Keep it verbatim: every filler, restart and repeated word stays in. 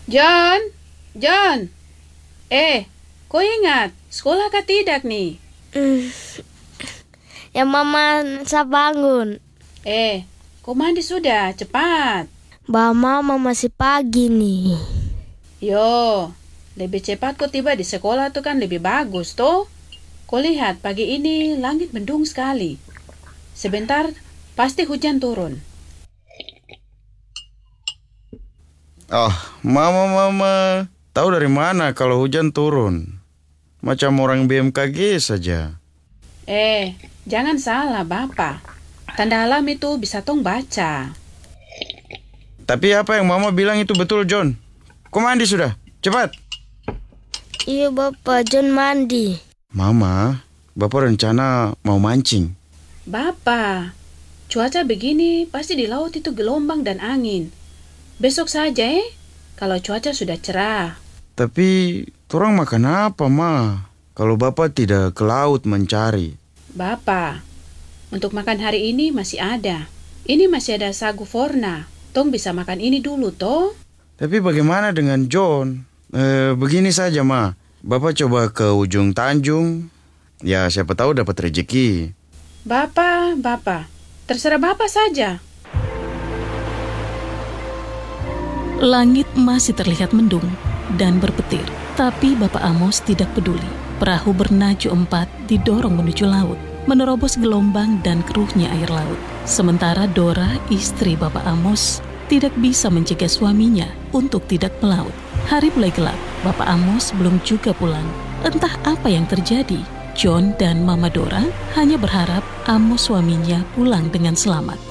John, John, eh, kau ingat sekolah kah tidak nih? Hmm. Ya mama, saya bangun. Eh, kau mandi sudah, cepat. Bah mama masih pagi nih. Yo, lebih cepat kau tiba di sekolah tuh kan lebih bagus toh. Kau lihat pagi ini langit mendung sekali. Sebentar pasti hujan turun. Oh, mama mama, tahu dari mana kalau hujan turun? Macam orang B M K G saja. Eh, jangan salah Bapak. Tanda alam itu bisa tong baca. Tapi apa yang mama bilang itu betul, John. Kau mandi sudah? Cepat. Iya Bapak, John mandi. Mama, Bapak rencana mau mancing. Bapak, cuaca begini pasti di laut itu gelombang dan angin. Besok saja eh, kalau cuaca sudah cerah. Tapi, torang makan apa, Ma? Kalau Bapak tidak ke laut mencari. Bapak, untuk makan hari ini masih ada. Ini masih ada sagu forna. Tong bisa makan ini dulu, toh? Tapi bagaimana dengan John? Eh, begini saja, Ma. Bapak coba ke ujung Tanjung. Ya, siapa tahu dapat rezeki. Bapak, Bapak, terserah Bapak saja. Langit masih terlihat mendung dan berpetir. Tapi Bapak Amos tidak peduli. Perahu bernaju empat didorong menuju laut, menerobos gelombang dan keruhnya air laut. Sementara Dora, istri Bapak Amos, tidak bisa mencegah suaminya untuk tidak melaut. Hari mulai gelap, Bapak Amos belum juga pulang. Entah apa yang terjadi. John dan Mama Dora hanya berharap Amos suaminya pulang dengan selamat.